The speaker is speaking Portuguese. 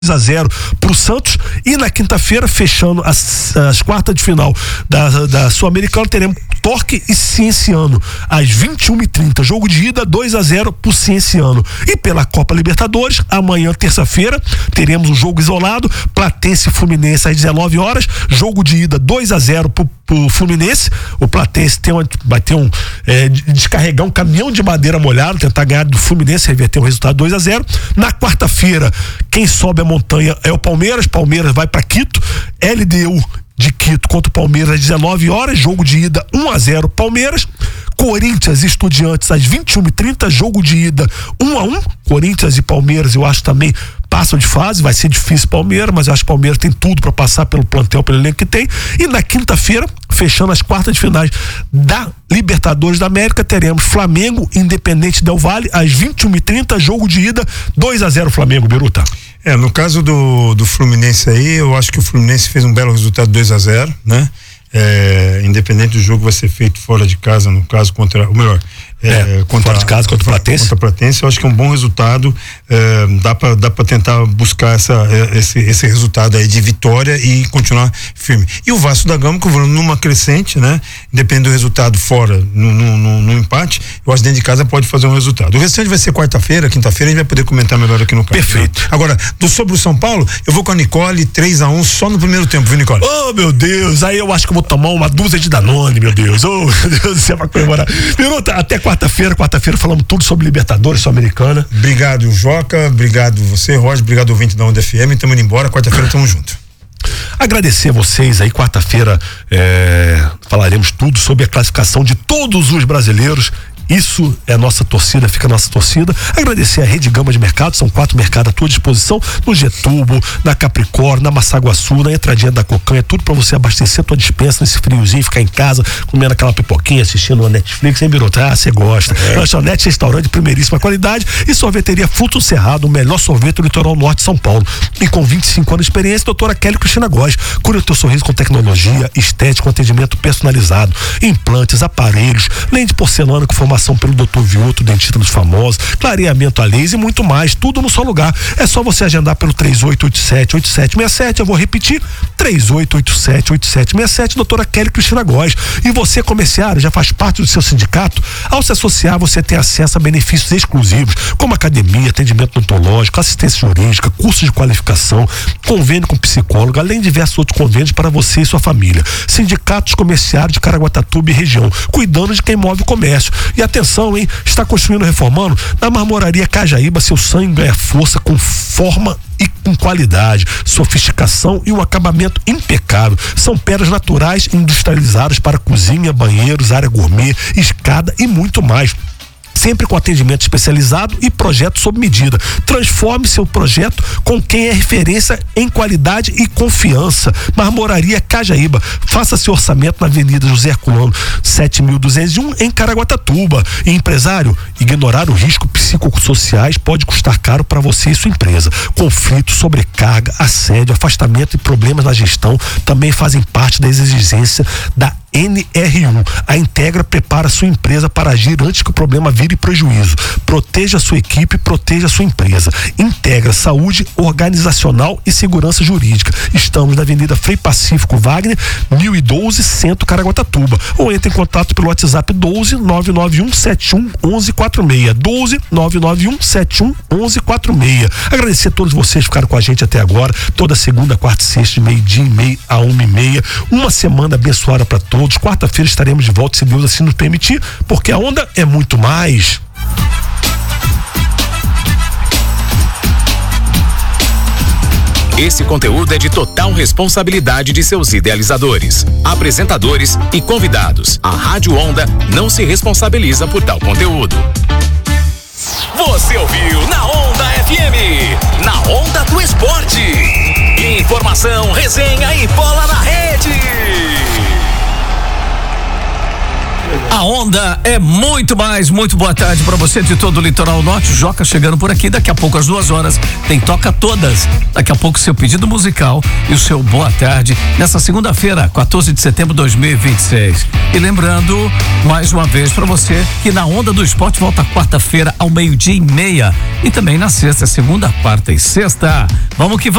2-0 pro Santos. E na quinta-feira, fechando as quartas de final da Sul-Americana, teremos Torque e Cienciano às 21h30. Jogo de ida 2-0 pro Cienciano. E pela Copa Libertadores, amanhã, terça-feira, teremos um jogo isolado, Platense e Fluminense às 19 horas. Jogo de ida 2-0 pro Fluminense. O Platense vai ter descarregar um caminhão de madeira molhado, tentar ganhar do Fluminense, reverter o resultado 2-0. Na quarta-feira, quem sobe a montanha é o Palmeiras. Palmeiras vai para Quito. LDU de Quito contra o Palmeiras às 19 horas. Jogo de ida 1-0 Palmeiras. Corinthians e Estudiantes às 21h30. Jogo de ida 1-1. Corinthians e Palmeiras, eu acho, também passam de fase. Vai ser difícil Palmeiras, mas eu acho que Palmeiras tem tudo para passar pelo plantel, pelo elenco que tem. E na quinta-feira, fechando as quartas de finais da Libertadores da América, teremos Flamengo e Independente Del Valle às 21h30. Jogo de ida 2-0 Flamengo, Biruta. No caso do Fluminense aí, eu acho que o Fluminense fez um belo resultado 2-0, né? Independente do jogo vai ser feito fora de casa, no caso fora de casa contra o Platense. Contra o Platense, eu acho que é um bom resultado. Dá pra tentar buscar esse resultado aí de vitória e continuar firme. E o Vasco da Gama, que numa crescente, né? Depende do resultado fora, no empate, eu acho que dentro de casa pode fazer um resultado. O restante vai ser quarta-feira, quinta-feira, a gente vai poder comentar melhor aqui no canal. Perfeito. Né? Agora, sobre o São Paulo, eu vou com a Nicole 3-1 só no primeiro tempo, viu, Nicole? Oh, meu Deus, aí eu acho que eu vou tomar uma dúzia de Danone, meu Deus. Oh, meu Deus do céu, pra comemorar. Biruta, até quarta-feira falamos tudo sobre Libertadores, Sul-Americana. Obrigado, Joca, obrigado você, Roger, obrigado ouvinte da Onda FM, estamos indo embora, quarta-feira estamos juntos. Agradecer a vocês aí, quarta-feira falaremos tudo sobre a classificação de todos os brasileiros. Isso é a nossa torcida, fica a nossa torcida. Agradecer a Rede Gama de Mercado, são 4 mercados à tua disposição, no Getúlio, na Capricórnio, na Massaguaçu, na entradinha da Cocanha, tudo pra você abastecer a tua dispensa nesse friozinho, ficar em casa, comendo aquela pipoquinha, assistindo uma Netflix, hein, Biruta? Você gosta. Lanchonete, restaurante de primeiríssima qualidade e sorveteria Fruto Cerrado, o melhor sorvete do litoral norte de São Paulo. E com 25 anos de experiência, doutora Kelly Cristina Góes, cura o teu sorriso com tecnologia, estético, atendimento personalizado, implantes, aparelhos, lente de porcelana com formação pelo Dr. Vioto, dentista dos famosos, clareamento a laser e muito mais, tudo no só lugar. É só você agendar pelo 3887-8767, eu vou repetir, 3887-8767, doutora Kelly Cristina Góes. E você, comerciário, já faz parte do seu sindicato? Ao se associar, você tem acesso a benefícios exclusivos, como academia, atendimento odontológico, assistência jurídica, curso de qualificação, convênio com psicólogo, além de diversos outros convênios para você e sua família. Sindicatos comerciários de Caraguatatuba e região, cuidando de quem move o comércio. E atenção, hein? Está construindo, reformando? Na Marmoraria Cajaíba, seu sangue ganha força com forma e com qualidade, sofisticação e um acabamento impecável. São pedras naturais industrializadas para cozinha, banheiros, área gourmet, escada e muito mais. Sempre com atendimento especializado e projeto sob medida. Transforme seu projeto com quem é referência em qualidade e confiança. Marmoraria Cajaíba. Faça seu orçamento na Avenida José Herculano 7201 em Caraguatatuba. E empresário, ignorar o risco psicossociais pode custar caro para você e sua empresa. Conflito, sobrecarga, assédio, afastamento e problemas na gestão também fazem parte das exigências da NR1. A Integra prepara sua empresa para agir antes que o problema vire prejuízo. Proteja a sua equipe, proteja a sua empresa. Integra saúde organizacional e segurança jurídica. Estamos na Avenida Frei Pacífico Wagner, 1012, Centro, Caraguatatuba. Ou entre em contato pelo WhatsApp 12-991-71-1146. 12-991-71-1146. Agradecer a todos vocês que ficaram com a gente até agora. Toda segunda, quarta e sexta, de meio-dia e meio a 1h30. Uma semana abençoada para todos. Quarta-feira estaremos de volta, se Deus assim nos permitir, porque a Onda é muito mais. Esse conteúdo é de total responsabilidade de seus idealizadores, apresentadores e convidados. A Rádio Onda não se responsabiliza por tal conteúdo. Você ouviu na Onda FM, na Onda do Esporte. Informação, resenha e bola na rede. A Onda é muito mais, muito boa tarde para você de todo o litoral norte. Joca chegando por aqui, daqui a pouco às 2h tem Toca Todas. Daqui a pouco seu pedido musical e o seu boa tarde nessa segunda-feira, 14 de setembro de 2026. E lembrando mais uma vez para você que na Onda do Esporte volta quarta-feira ao 12:30 e também na sexta, segunda, quarta e sexta. Vamos que vamos.